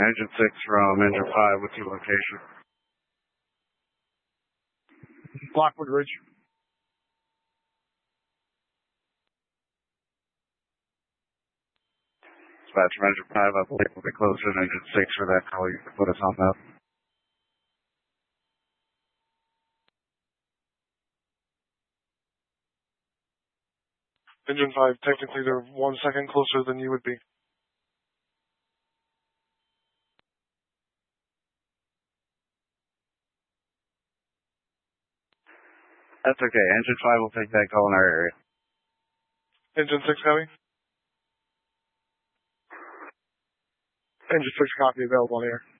Engine 6 from Engine 5, what's your location? Blackwood Ridge. Dispatch from Engine 5, I believe we'll be closer than Engine 6 for that call. You can put us on that. Engine 5, technically they're 1 second closer than you would be. That's okay. Engine 5 will take that call in our area. Engine 6 copy? Engine 6 copy available on air.